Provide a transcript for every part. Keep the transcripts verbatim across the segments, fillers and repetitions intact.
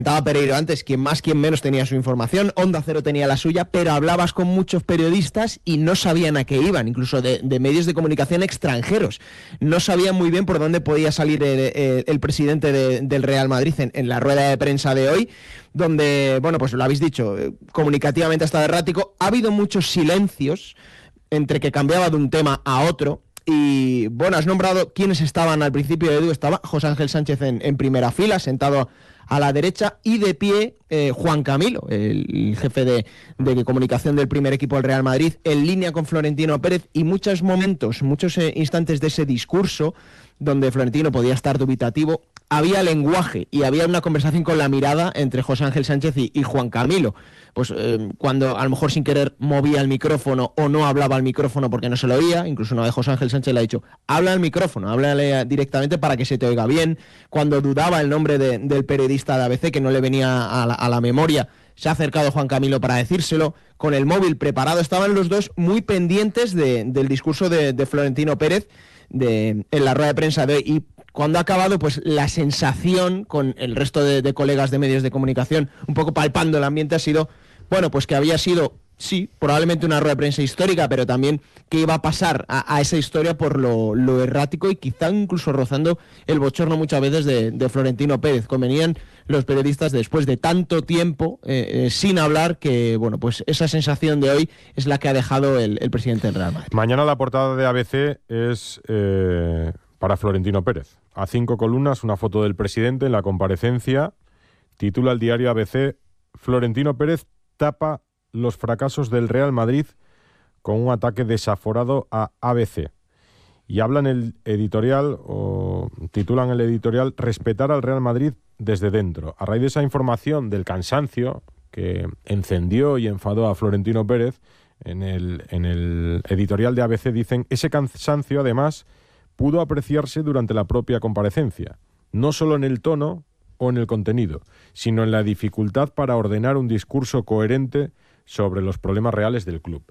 Estaba Pereiro antes, quien más, quien menos tenía su información, Onda Cero tenía la suya, pero hablabas con muchos periodistas y no sabían a qué iban, incluso de, de medios de comunicación extranjeros. No sabían muy bien por dónde podía salir el, el, el presidente de, del Real Madrid en, en la rueda de prensa de hoy, donde, bueno, pues lo habéis dicho, comunicativamente ha estado errático. Ha habido muchos silencios entre que cambiaba de un tema a otro. Y bueno, has nombrado quiénes estaban al principio, Edu. Estaba José Ángel Sánchez en, en primera fila, sentado a la derecha, y de pie eh, Juan Camilo, el, el jefe de, de comunicación del primer equipo del Real Madrid, en línea con Florentino Pérez, y muchos momentos, muchos eh, instantes de ese discurso donde Florentino podía estar dubitativo, había lenguaje y había una conversación con la mirada entre José Ángel Sánchez y, y Juan Camilo. Pues eh, cuando a lo mejor sin querer movía el micrófono o no hablaba al micrófono porque no se lo oía, incluso una vez José Ángel Sánchez le ha dicho, habla al micrófono, háblale directamente para que se te oiga bien. Cuando dudaba el nombre de, del periodista de A B C, que no le venía a la, a la memoria, se ha acercado Juan Camilo para decírselo, con el móvil preparado. Estaban los dos muy pendientes de, del discurso de, de Florentino Pérez de, en la rueda de prensa de hoy. Y cuando ha acabado, pues la sensación con el resto de, de colegas de medios de comunicación, un poco palpando el ambiente, ha sido, bueno, pues que había sido, sí, probablemente una rueda de prensa histórica, pero también que iba a pasar a, a esa historia por lo, lo errático y quizá incluso rozando el bochorno muchas veces de, de Florentino Pérez. Convenían los periodistas después de tanto tiempo eh, eh, sin hablar, que bueno, pues esa sensación de hoy es la que ha dejado el, el presidente del Real Madrid. Mañana la portada de A B C es eh, para Florentino Pérez. A cinco columnas, una foto del presidente en la comparecencia. Titula el diario A B C: Florentino Pérez tapa los fracasos del Real Madrid con un ataque desaforado a A B C. Y hablan el editorial, o titulan el editorial, respetar al Real Madrid desde dentro. A raíz de esa información del cansancio que encendió y enfadó a Florentino Pérez, en el, en el editorial de A B C dicen, ese cansancio además pudo apreciarse durante la propia comparecencia, no solo en el tono o en el contenido, sino en la dificultad para ordenar un discurso coherente sobre los problemas reales del club.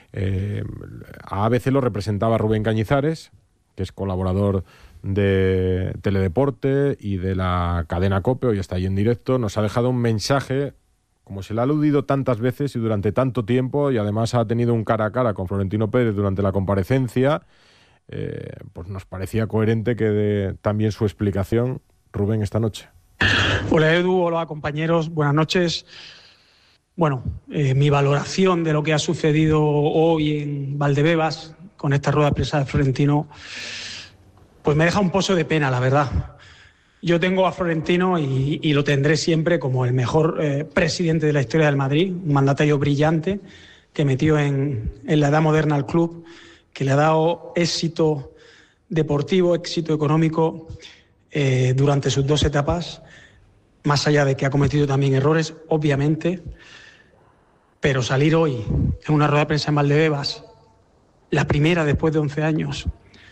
Eh, a ABC lo representaba Rubén Cañizares, que es colaborador de Teledeporte y de la cadena COPE, hoy está ahí en directo. Nos ha dejado un mensaje, como se le ha aludido tantas veces y durante tanto tiempo, y además ha tenido un cara a cara con Florentino Pérez durante la comparecencia, eh, pues nos parecía coherente que dé también su explicación Rubén esta noche. Hola Edu, hola compañeros, buenas noches. Bueno, eh, mi valoración de lo que ha sucedido hoy en Valdebebas con esta rueda de prensa de Florentino, pues me deja un pozo de pena, la verdad. Yo tengo a Florentino y, y lo tendré siempre como el mejor eh, presidente de la historia del Madrid, un mandatario brillante que metió en, en la edad moderna al club, que le ha dado éxito deportivo, éxito económico eh, durante sus dos etapas, más allá de que ha cometido también errores, obviamente. Pero salir hoy en una rueda de prensa en Valdebebas, la primera después de once años,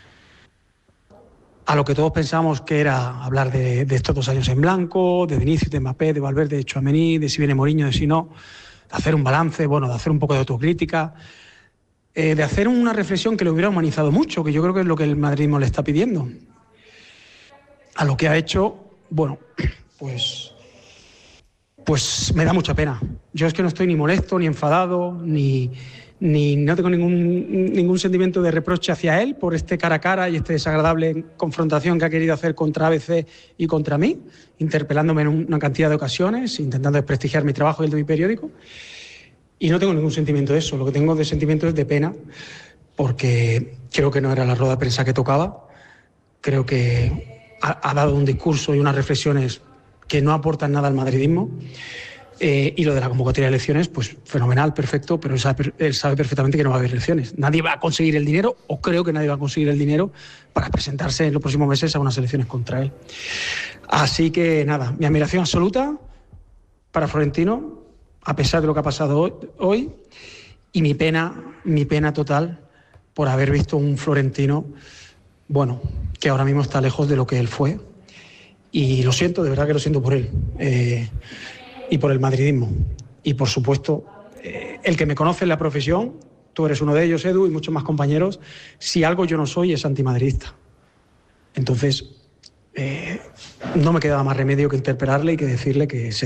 a lo que todos pensamos que era hablar de, de estos dos años en blanco, de Vinicius, de Mbappé, de Valverde, de Tchouaméni, de si viene Mourinho, de si no, de hacer un balance, bueno, de hacer un poco de autocrítica, eh, de hacer una reflexión que lo hubiera humanizado mucho, que yo creo que es lo que el madridismo le está pidiendo. A lo que ha hecho, bueno, pues... Pues me da mucha pena. Yo es que no estoy ni molesto, ni enfadado, ni, ni no tengo ningún, ningún sentimiento de reproche hacia él por este cara a cara y esta desagradable confrontación que ha querido hacer contra A B C y contra mí, interpelándome en una cantidad de ocasiones, intentando desprestigiar mi trabajo y el de mi periódico. Y no tengo ningún sentimiento de eso. Lo que tengo de sentimiento es de pena, porque creo que no era la rueda de prensa que tocaba. Creo que ha, ha dado un discurso y unas reflexiones que no aportan nada al madridismo, eh, y lo de la convocatoria de elecciones, pues fenomenal, perfecto, pero él sabe, él sabe perfectamente que no va a haber elecciones. Nadie va a conseguir el dinero, o creo que nadie va a conseguir el dinero para presentarse en los próximos meses a unas elecciones contra él. Así que nada, mi admiración absoluta para Florentino, a pesar de lo que ha pasado hoy, hoy y mi pena, mi pena total por haber visto un Florentino, bueno, que ahora mismo está lejos de lo que él fue. Y lo siento, de verdad que lo siento por él, eh, y por el madridismo. Y por supuesto, eh, el que me conoce en la profesión, tú eres uno de ellos, Edu, y muchos más compañeros, si algo yo no soy es antimadridista. Entonces, eh, no me quedaba más remedio que interpelarle y que decirle que se